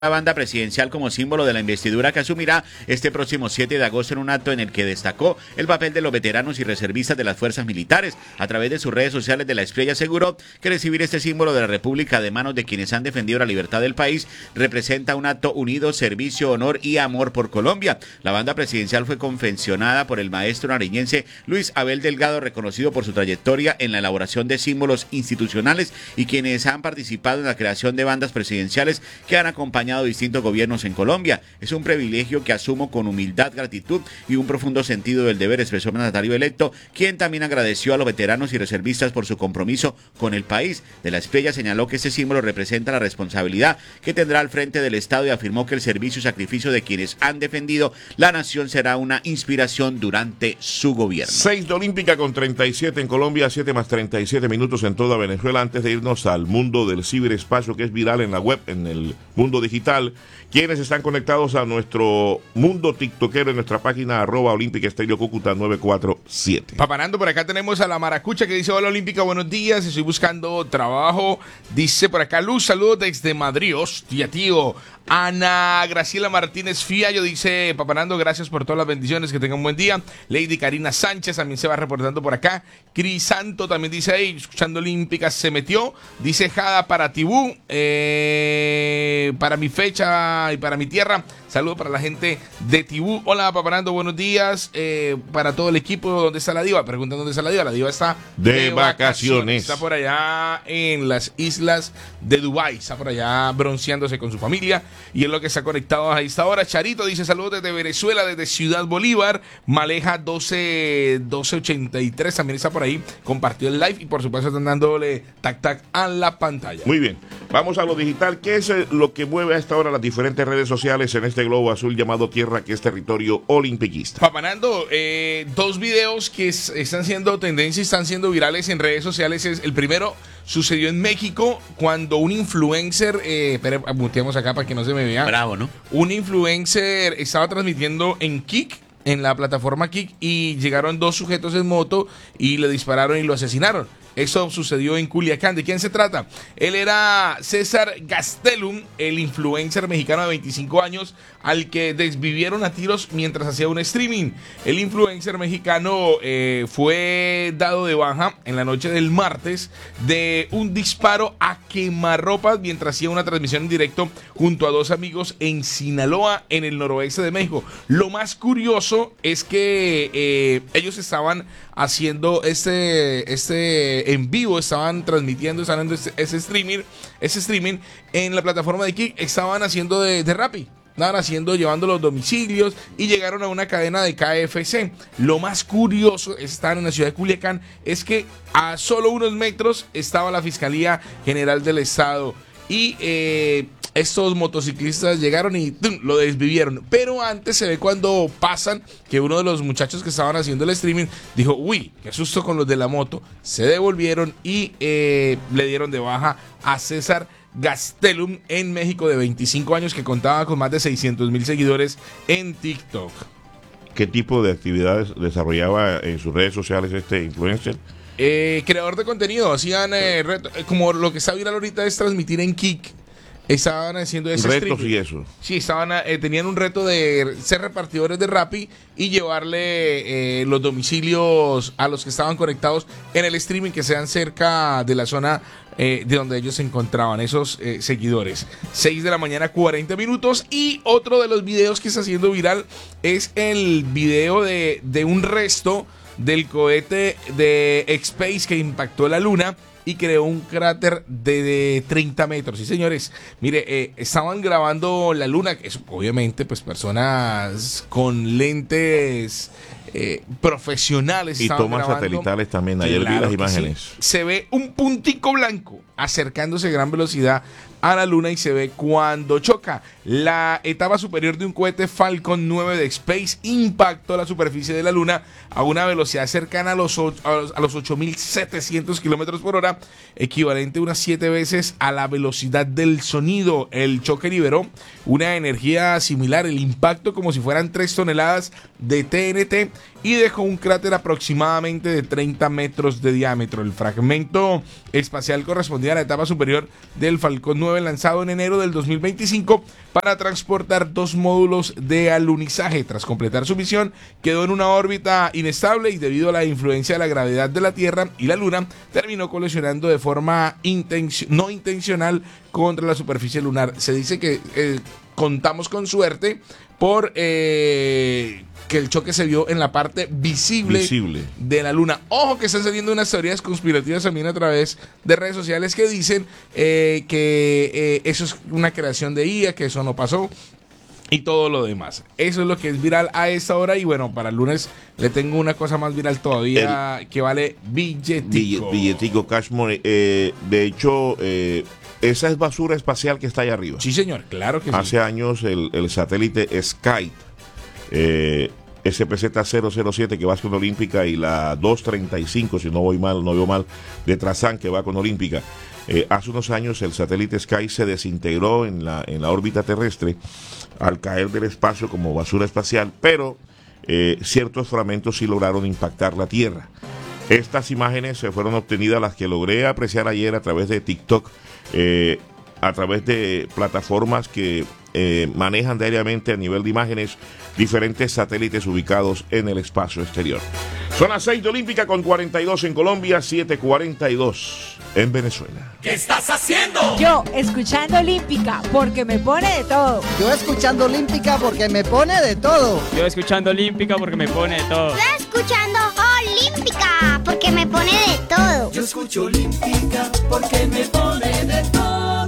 la banda presidencial como símbolo de la investidura que asumirá este próximo 7 de agosto en un acto en el que destacó el papel de los veteranos y reservistas de las fuerzas militares. A través de sus redes sociales, De la Espriella aseguró que recibir este símbolo de la República de manos de quienes han defendido la libertad del país representa un acto unido, servicio, honor y amor por Colombia. La banda presidencial fue confeccionada por el maestro nariñense Luis Abel Delgado, reconocido por su trayectoria en la elaboración de símbolos institucionales y quienes han participado en la creación de bandas presidenciales que han acompañado distintos gobiernos en Colombia. Es un privilegio que asumo con humildad, gratitud y un profundo sentido del deber, expresó el mandatario electo, quien también agradeció a los veteranos y reservistas por su compromiso con el país. De la Espriella señaló que este símbolo representa la responsabilidad que tendrá al frente del Estado y afirmó que el servicio y sacrificio de quienes han defendido la nación será una inspiración durante su gobierno. 6 de Olímpica con 37 en Colombia, 7 más 37 minutos en toda Venezuela. Antes de irnos al mundo del ciberespacio que es viral en la web, en el mundo digital, quienes están conectados a nuestro mundo tiktokero en nuestra página @Olímpica Estéreo Cúcuta 947. Papanando, por acá tenemos a la Maracucha que dice: hola Olímpica, buenos días, estoy buscando trabajo. Dice por acá Luz, saludos desde Madrid. Hostia, tío. Ana Graciela Martínez Fiallo dice: Papanando, gracias por todas las bendiciones, que tengan un buen día. Lady Karina Sánchez también se va reportando por acá. Crisanto también dice ahí, escuchando Olímpica, se metió. Dice Jada para Tibú, para mi fecha y para mi tierra. Saludos para la gente de Tibú. Hola Papanando, buenos días. Para todo el equipo, ¿dónde está la diva? Preguntan dónde está la diva. La diva está de vacaciones. Está por allá en las islas de Dubái. Está por allá bronceándose con su familia. Y es lo que está conectado a esta hora. Charito dice: saludos desde Venezuela, desde Ciudad Bolívar. Maleja 1283 también está por ahí. Compartió el live y por supuesto están dándole tac a la pantalla. Muy bien, vamos a lo digital. ¿Qué es lo que mueve a esta hora las diferentes redes sociales en este globo azul llamado Tierra, que es territorio olimpiquista? Papanando, dos videos que están siendo tendencia y están siendo virales en redes sociales. El primero sucedió en México cuando un influencer, pero muteamos acá para que no se me vea. Bravo, ¿no? Un influencer estaba transmitiendo en Kik, en la plataforma Kik, y llegaron dos sujetos en moto y le dispararon y lo asesinaron. Eso sucedió en Culiacán. ¿De quién se trata? Él era César Gastelum, el influencer mexicano de 25 años, al que desvivieron a tiros mientras hacía un streaming. El influencer mexicano fue dado de baja en la noche del martes de un disparo a quemarropas mientras hacía una transmisión en directo junto a dos amigos en Sinaloa, en el noroeste de México. Lo más curioso es que ellos estaban haciendo este en vivo, estaban transmitiendo, estaban haciendo ese streaming en la plataforma de Kik, estaban haciendo de Rappi. Estaban haciendo, llevando los domicilios y llegaron a una cadena de KFC. Lo más curioso, están en la ciudad de Culiacán, es que a solo unos metros estaba la Fiscalía General del Estado y estos motociclistas llegaron y ¡tum!, lo desvivieron. Pero antes se ve cuando pasan que uno de los muchachos que estaban haciendo el streaming dijo: uy, qué susto con los de la moto. Se devolvieron y le dieron de baja a César Gastelum en México, de 25 años, que contaba con más de 600,000 seguidores en TikTok. ¿Qué tipo de actividades desarrollaba en sus redes sociales este influencer? Creador de contenido. Hacían como lo que está viral ahorita es transmitir en Kik. Estaban haciendo ese retos streaming. Y eso. Sí, tenían un reto de ser repartidores de Rappi y llevarle los domicilios a los que estaban conectados en el streaming, que sean cerca de la zona de donde ellos se encontraban, esos seguidores. 6 de la mañana, 40 minutos. Y otro de los videos que está haciendo viral es el video de un resto del cohete de X-Space que impactó la luna y creó un cráter de 30 metros. Sí, señores, mire, estaban grabando la luna, que es, obviamente, pues personas con lentes profesionales. Y tomas satelitales también. Ayer vi las imágenes. Sí. Se ve un puntico blanco acercándose a gran velocidad a la luna y se ve cuando choca. La etapa superior de un cohete Falcon 9 de Space impactó la superficie de la luna a una velocidad cercana a los 8.700 kilómetros por hora, equivalente a unas 7 veces a la velocidad del sonido. El choque liberó una energía similar, el impacto como si fueran 3 toneladas de TNT, y dejó un cráter aproximadamente de 30 metros de diámetro. El fragmento espacial correspondía a la etapa superior del Falcon 9 2019, lanzado en enero del 2025 para transportar 2 módulos de alunizaje. Tras completar su misión, quedó en una órbita inestable y debido a la influencia de la gravedad de la Tierra y la Luna, terminó colisionando de forma no intencional contra la superficie lunar. Se dice que contamos con suerte por que el choque se vio en la parte visible de la Luna. Ojo que están saliendo unas teorías conspirativas también a través de redes sociales que dicen que eso es una creación de IA, que eso no pasó y todo lo demás. Eso es lo que es viral a esta hora. Y bueno, para el lunes le tengo una cosa más viral todavía que vale billetico. Billetico, cash money. De hecho, esa es basura espacial que está allá arriba. Sí, señor, claro que sí. Hace años el satélite Sky, SPZ-007 que va con Olímpica y la 235, si no veo mal, de Trazán que va con Olímpica. Hace unos años el satélite Sky se desintegró en la órbita terrestre al caer del espacio como basura espacial, pero ciertos fragmentos sí lograron impactar la Tierra. Estas imágenes se fueron obtenidas, las que logré apreciar ayer a través de TikTok, a través de plataformas que manejan diariamente a nivel de imágenes diferentes satélites ubicados en el espacio exterior. Son las 6 de Olímpica con 42 en Colombia, 7:42 en Venezuela. ¿Qué estás haciendo? Yo, escuchando Olímpica, porque me pone de todo. Yo escuchando Olímpica porque me pone de todo. Yo escuchando Olímpica porque me pone de todo. Yo escuchando Olímpica porque me pone de todo. Yo escucho Olímpica porque me pone de todo.